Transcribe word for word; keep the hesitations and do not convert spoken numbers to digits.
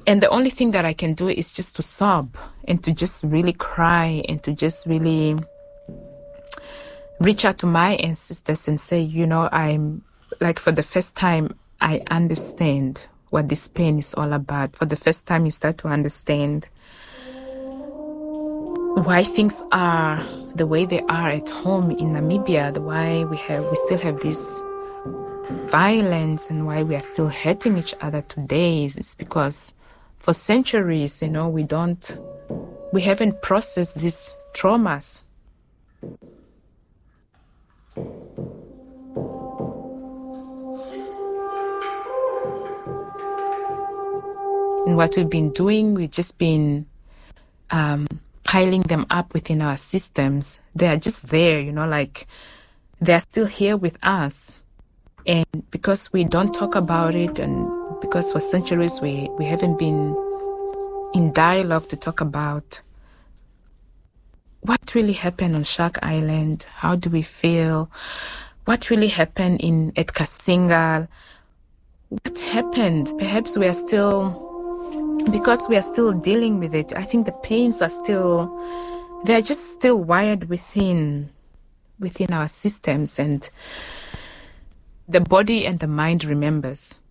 And the only thing that I can do is just to sob and to just really cry and to just really reach out to my ancestors and say, you know, I'm like, for the first time, I understand what this pain is all about. For the first time, you start to understand why things are the way they are at home in Namibia, the why we have we still have this violence and why we are still hurting each other today. It's because for centuries, you know, we don't, we haven't processed these traumas. And what we've been doing, we've just been um, piling them up within our systems. They are just there, you know, like they're still here with us. And because we don't talk about it, and because for centuries we, we haven't been in dialogue to talk about what really happened on Shark Island, how do we feel, what really happened in at Kasingal, what happened. Perhaps we are still, because we are still dealing with it, I think the pains are still, they're just still wired within, within our systems, and the body and the mind remembers.